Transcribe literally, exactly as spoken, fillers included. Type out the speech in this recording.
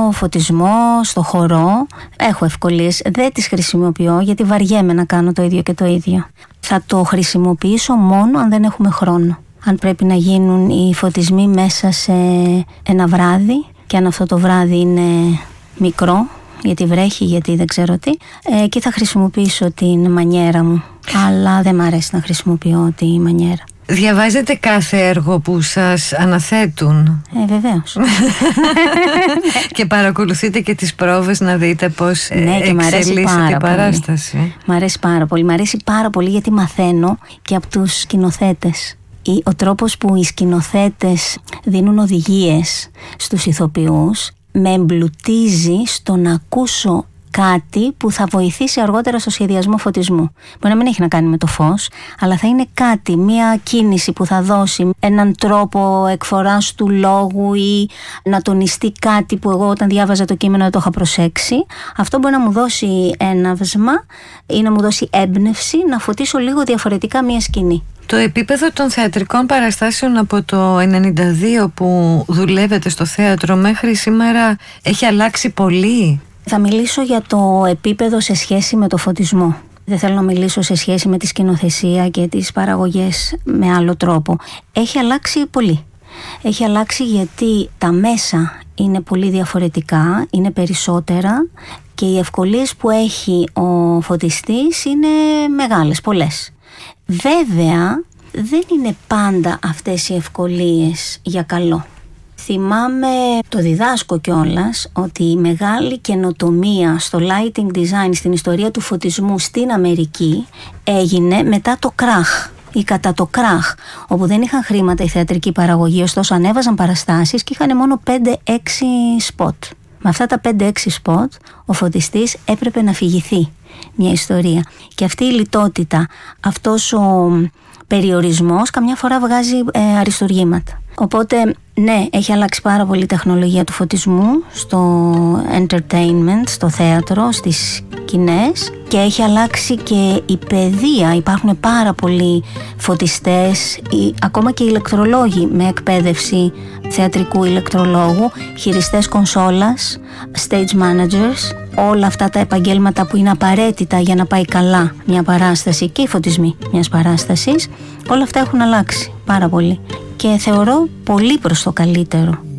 φωτισμό, στο χορό. Έχω ευκολίες, δεν τις χρησιμοποιώ γιατί βαριέμαι να κάνω το ίδιο και το ίδιο. Θα το χρησιμοποιήσω μόνο αν δεν έχουμε χρόνο. Αν πρέπει να γίνουν οι φωτισμοί μέσα σε ένα βράδυ και αν αυτό το βράδυ είναι μικρό, γιατί βρέχει, γιατί δεν ξέρω τι, εκεί θα χρησιμοποιήσω την μανιέρα μου. Αλλά δεν μ' αρέσει να χρησιμοποιώ τη μανιέρα. Διαβάζετε κάθε έργο που σας αναθέτουν? Ε, βεβαίως. Και παρακολουθείτε και τις πρόβες να δείτε πώς ναι, εξελίσσεται η παράσταση? Πολύ. Μ' αρέσει πάρα πολύ. Μ' αρέσει πάρα πολύ γιατί μαθαίνω και από τους σκηνοθέτες. Ο τρόπος που οι σκηνοθέτες δίνουν οδηγίες στους ηθοποιούς με εμπλουτίζει στο να ακούσω κάτι που θα βοηθήσει αργότερα στο σχεδιασμό φωτισμού. Μπορεί να μην έχει να κάνει με το φως, αλλά θα είναι κάτι, μια κίνηση που θα δώσει έναν τρόπο εκφοράς του λόγου ή να τονιστεί κάτι που εγώ όταν διάβαζα το κείμενο δεν το είχα προσέξει. Αυτό μπορεί να μου δώσει έναυσμα ή να μου δώσει έμπνευση να φωτίσω λίγο διαφορετικά μια σκηνή. Το επίπεδο των θεατρικών παραστάσεων από το ενενήντα δύο που δουλεύετε στο θέατρο μέχρι σήμερα έχει αλλάξει πολύ? Θα μιλήσω για το επίπεδο σε σχέση με το φωτισμό. Δεν θέλω να μιλήσω σε σχέση με τη σκηνοθεσία και τις παραγωγές με άλλο τρόπο. Έχει αλλάξει πολύ. Έχει αλλάξει γιατί τα μέσα είναι πολύ διαφορετικά, είναι περισσότερα και οι ευκολίες που έχει ο φωτιστής είναι μεγάλες, πολλές. Βέβαια, δεν είναι πάντα αυτές οι ευκολίες για καλό. Θυμάμαι, το διδάσκω κιόλας, ότι η μεγάλη καινοτομία στο lighting design, στην ιστορία του φωτισμού στην Αμερική, έγινε μετά το κράχ ή κατά το κράχ, όπου δεν είχαν χρήματα η θεατρική παραγωγή, ωστόσο ανέβαζαν παραστάσεις και είχαν μόνο πέντε έξι σποτ. Με αυτά τα πέντε έξι σποτ, ο φωτιστής έπρεπε να φυγηθεί μια ιστορία. Και αυτή η λιτότητα, αυτός ο περιορισμός, καμιά φορά βγάζει ε, αριστουργήματα. Οπότε, ναι, έχει αλλάξει πάρα πολύ η τεχνολογία του φωτισμού στο entertainment, στο θέατρο, στις σκηνές, και έχει αλλάξει και η παιδεία. Υπάρχουν πάρα πολλοί φωτιστές, ή, ακόμα και ηλεκτρολόγοι με εκπαίδευση θεατρικού ηλεκτρολόγου, χειριστές κονσόλας, stage managers, όλα αυτά τα επαγγέλματα που είναι απαραίτητα για να πάει καλά μια παράσταση και οι φωτισμοί μιας παράστασης, όλα αυτά έχουν αλλάξει πάρα πολύ και θεωρώ πολύ προς το καλύτερο.